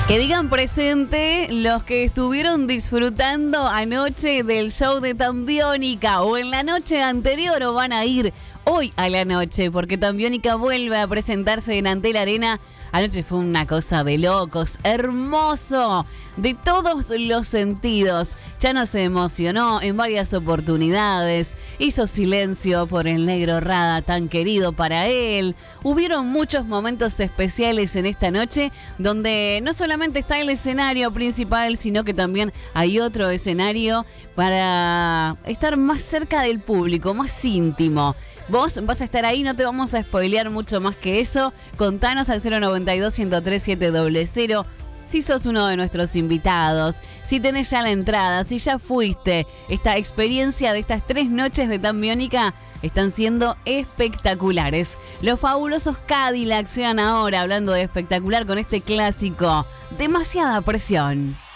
Que digan presente los que estuvieron disfrutando anoche del show de Tambiónica o en la noche anterior o van a ir hoy a la noche porque Tambiónica vuelve a presentarse en Antel Arena. Anoche fue una cosa de locos, hermoso, de todos los sentidos. Ya nos emocionó en varias oportunidades, hizo silencio por el negro Rada tan querido para él. Hubieron muchos momentos especiales en esta noche donde no solamente está el escenario principal, sino que también hay otro escenario para estar más cerca del público, más íntimo. Vos vas a estar ahí, no te vamos a spoilear mucho más que eso. Contanos al 092-103-700 si sos uno de nuestros invitados, si tenés ya la entrada, si ya fuiste. Esta experiencia de estas 3 noches de Tambiónica están siendo espectaculares. Los fabulosos Cadillacs llegan ahora hablando de espectacular con este clásico. Demasiada presión.